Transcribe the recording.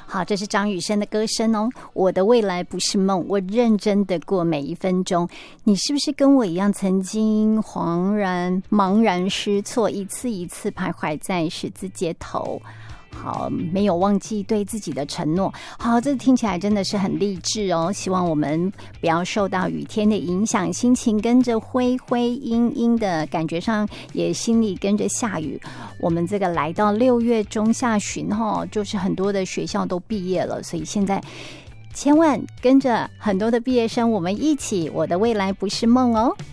好，这是张雨生的歌声哦。我的未来不是梦，我认真的过每一分钟。你是不是跟我一样，曾经茫然失措，一次一次徘徊在十字街头？好，没有忘记对自己的承诺。好，这听起来真的是很励志哦。希望我们不要受到雨天的影响，心情跟着灰灰阴阴的感觉上，也心里跟着下雨。我们这个来到6月中下旬就是很多的学校都毕业了，所以现在千万跟着很多的毕业生，我们一起，我的未来不是梦哦。